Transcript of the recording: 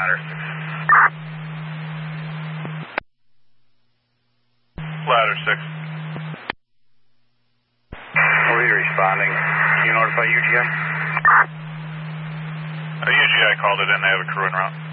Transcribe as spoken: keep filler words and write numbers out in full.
ladder six. Ladder six. We're responding. Can you notify U G I? Uh, U G I called it in. They have a crew en route.